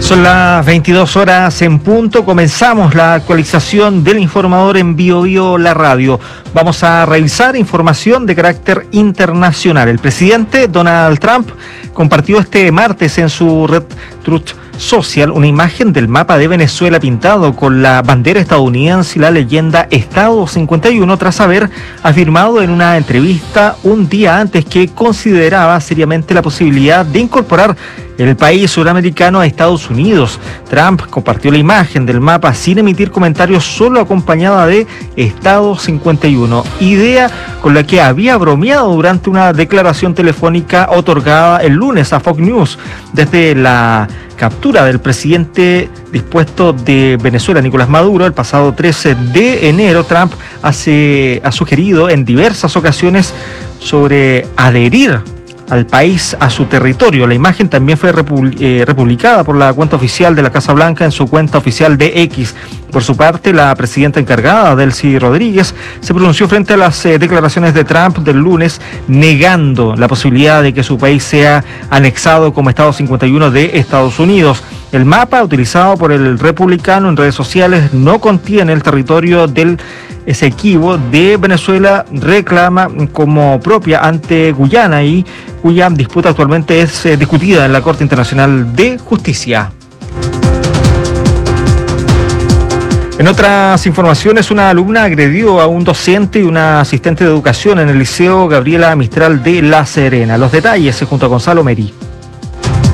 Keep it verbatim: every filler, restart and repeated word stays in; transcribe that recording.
Son las veintidós horas en punto, comenzamos la actualización del informador en Bio Bio La Radio. Vamos a revisar información de carácter internacional. El presidente Donald Trump compartió este martes en su red Truth Social una imagen del mapa de Venezuela pintado con la bandera estadounidense y la leyenda Estado cincuenta y uno, tras haber afirmado en una entrevista un día antes que consideraba seriamente la posibilidad de incorporar el país suramericano a Estados Unidos. Trump compartió la imagen del mapa sin emitir comentarios, solo acompañada de Estado cincuenta y uno, idea con la que había bromeado durante una declaración telefónica otorgada el lunes a Fox News. Desde la captura del presidente dispuesto de Venezuela, Nicolás Maduro, el pasado trece de enero, Trump hace, ha sugerido en diversas ocasiones sobre adherir al país a su territorio. La imagen también fue republi- eh, republicada por la cuenta oficial de la Casa Blanca en su cuenta oficial de X. Por su parte, la presidenta encargada, Delcy Rodríguez, se pronunció frente a las eh, declaraciones de Trump del lunes, negando la posibilidad de que su país sea anexado como Estado cincuenta y uno de Estados Unidos. El mapa utilizado por el republicano en redes sociales no contiene el territorio del Esequibo de Venezuela, reclama como propia ante Guyana y cuya disputa actualmente es eh, discutida en la Corte Internacional de Justicia. En otras informaciones, una alumna agredió a un docente y una asistente de educación en el Liceo Gabriela Mistral de La Serena. Los detalles junto a Gonzalo Meri.